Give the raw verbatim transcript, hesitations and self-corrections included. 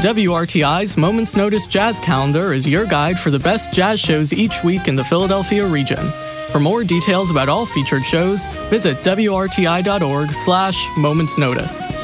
W R T I's Moments Notice Jazz Calendar is your guide for the best jazz shows each week in the Philadelphia region. For more details about all featured shows, visit W R T I dot org slash moments notice.